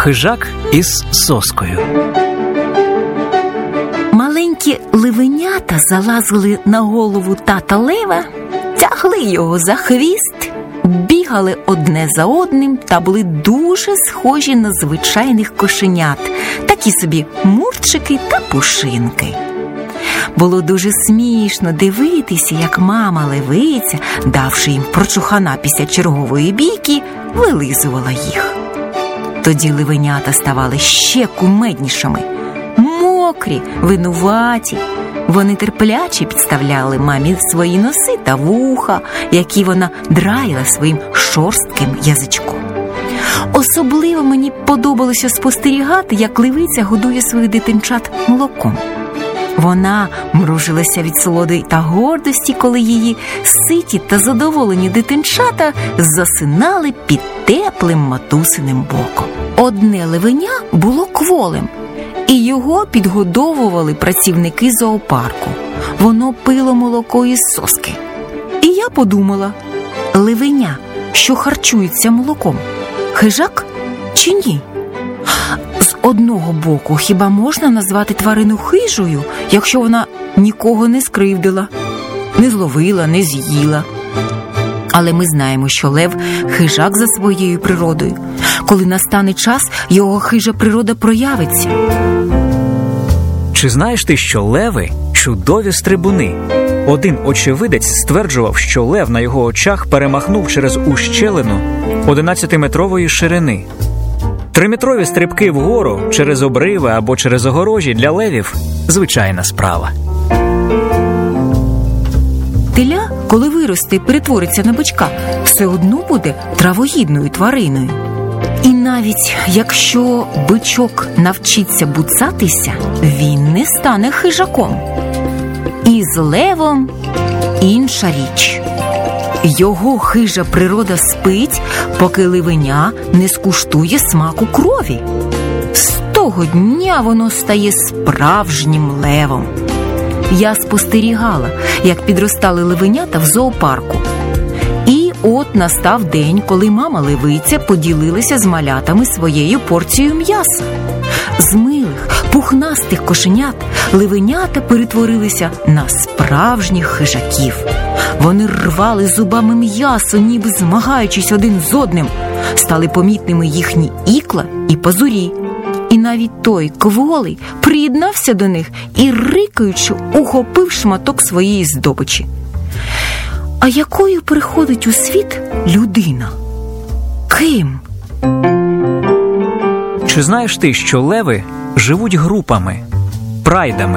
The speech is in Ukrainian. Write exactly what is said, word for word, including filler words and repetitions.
Хижак із соскою. Маленькі левенята залазили на голову тата лева, тягли його за хвіст, бігали одне за одним та були дуже схожі на звичайних кошенят, такі собі мурчики та пушинки. Було дуже смішно дивитися, як мама левиця, давши їм прочухана після чергової бійки, вилизувала їх. Тоді левенята ставали ще кумеднішими, мокрі, винуваті. Вони терпляче підставляли мамі свої носи та вуха, які вона драїла своїм шорстким язичком. Особливо мені подобалося спостерігати, як левиця годує своїх дитинчат молоком. Вона мружилася від солоди та гордості, коли її ситі та задоволені дитинчата засинали під теплим матусиним боком. Одне левеня було кволим, і його підгодовували працівники зоопарку. Воно пило молоко із соски. І я подумала, левеня, що харчується молоком, хижак чи ні? З одного боку, хіба можна назвати тварину хижою, якщо вона нікого не скривдила, не зловила, не з'їла? Але ми знаємо, що лев – хижак за своєю природою. Коли настане час, його хижа природа проявиться. Чи знаєш ти, що леви – чудові стрибуни? Один очевидець стверджував, що лев на його очах перемахнув через ущелину одинадцятиметрової ширини. Триметрові стрибки вгору через обриви або через огорожі для левів – звичайна справа. Теля, коли виросте і перетвориться на бичка, все одно буде травоїдною твариною. І навіть якщо бичок навчиться буцатися, він не стане хижаком. І з левом інша річ. Його хижа природа спить, поки левеня не скуштує смаку крові. З того дня воно стає справжнім левом. Я спостерігала, як підростали левенята в зоопарку. І от настав день, коли мама левиця поділилася з малятами своєю порцією м'яса. З милих, пухнастих кошенят левенята перетворилися на справжніх хижаків. Вони рвали зубами м'ясо, ніби змагаючись один з одним. Стали помітними їхні ікла і пазурі. І навіть той кволий приєднався до них і, рикаючи, ухопив шматок своєї здобичі. А якою приходить у світ людина? Ким? Чи знаєш ти, що леви живуть групами, прайдами?